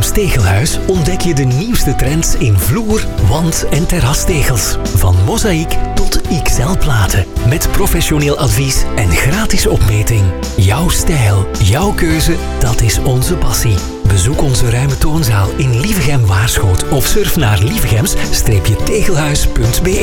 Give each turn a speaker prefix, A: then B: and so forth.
A: Livegems Tegelhuis ontdek je de nieuwste trends in vloer, wand- en terrastegels. Van mozaïek tot XL-platen. Met professioneel advies en gratis opmeting. Jouw stijl, jouw keuze, dat is onze passie. Bezoek onze ruime toonzaal in Lievegem Waarschoot of surf naar lievegems-tegelhuis.be.